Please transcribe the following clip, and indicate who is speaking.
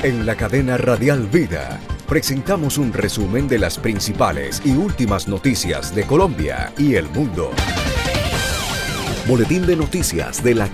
Speaker 1: En la cadena Radial Vida presentamos un resumen de las principales y últimas noticias de Colombia y el mundo. Boletín de noticias de la